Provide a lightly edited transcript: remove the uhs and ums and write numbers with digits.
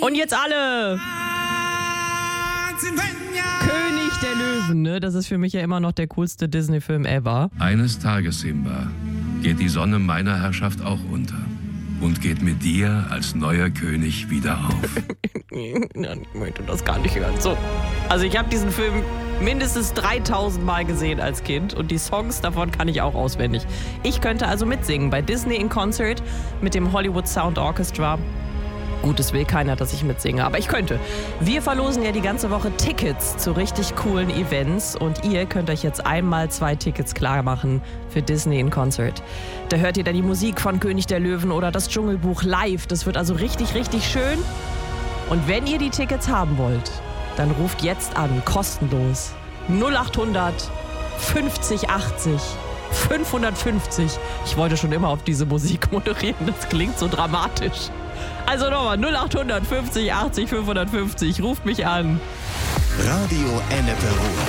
Und jetzt alle! König der Löwen, ne? Das ist für mich ja immer noch der coolste Disney-Film ever. Eines Tages, Simba, geht die Sonne meiner Herrschaft auch unter und geht mit dir als neuer König wieder auf. Ich möchte das gar nicht hören. So. Also ich habe diesen Film mindestens 3000 Mal gesehen als Kind und die Songs davon kann ich auch auswendig. Ich könnte also mitsingen bei Disney in Concert mit dem Hollywood Sound Orchestra. Gut, es will keiner, dass ich mitsinge, aber ich könnte. Wir verlosen ja die ganze Woche Tickets zu richtig coolen Events und ihr könnt euch jetzt einmal 2 Tickets klar machen für Disney in Concert. Da hört ihr dann die Musik von König der Löwen oder das Dschungelbuch live. Das wird also richtig, richtig schön. Und wenn ihr die Tickets haben wollt, dann ruft jetzt an, kostenlos. 0800 50 80 550. Ich wollte schon immer auf diese Musik moderieren, das klingt so dramatisch. Also nochmal, 0800 50 80 550, ruft mich an. Radio Ennepe Ruhr.